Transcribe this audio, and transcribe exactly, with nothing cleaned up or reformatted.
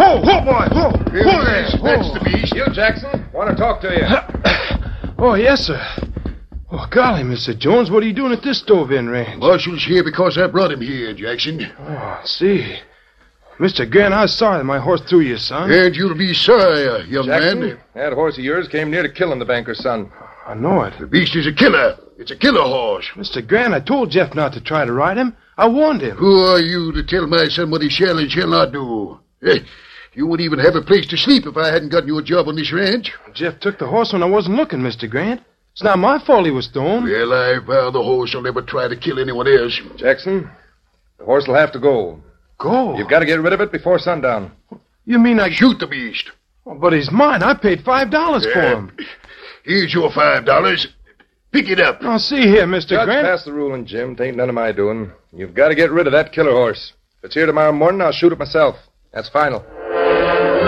Whoa, whoa, boy, whoa. Here Whoa it there. is. That's the beast. You, Jackson. Want to talk to you. Oh, yes, sir. Oh, golly, Mister Jones, what are you doing at this stove-in ranch? Marshal's here because I brought him here, Jackson. Oh, I see. Mister Grant, I was sorry that my horse threw you, son. And you'll be sorry, uh, young Jackson, man. that horse of yours came near to killing the banker's son. I know it. The beast is a killer. It's a killer horse. Mister Grant, I told Jeff not to try to ride him. I warned him. Who are you to tell my son what he shall and shall not do? Eh, you wouldn't even have a place to sleep if I hadn't gotten you a job on this ranch. Jeff took the horse when I wasn't looking, Mister Grant. It's not my fault he was thrown. Well, I vow the horse will never try to kill anyone else. Jackson, the horse will have to go. Go? You've got to get rid of it before sundown. You mean I... Shoot the beast. Oh, but he's mine. I paid five dollars for Yeah. him. Here's your five dollars. Pick it up. Now, see here, Mister Judge Grant. passed the ruling, Jim. It ain't none of my doing. You've got to get rid of that killer horse. If it's here tomorrow morning, I'll shoot it myself. That's final.